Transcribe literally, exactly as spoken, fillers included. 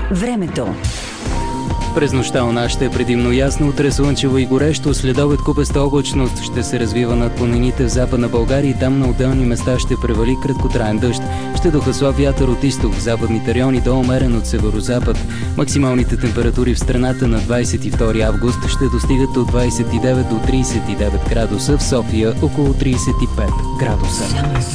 Времето. През нощта у нас ще е предимно ясно, утре слънчево и горещо, следобед купеста облачност ще се развива над планините в Западна България и там на отделни места ще превали краткотраен дъжд. Ще духа слаб вятър от изток, в западните райони до умерен от северозапад. Максималните температури в страната на двадесет и втори август ще достигат от двадесет и девет до тридесет и девет градуса, в София около тридесет и пет градуса.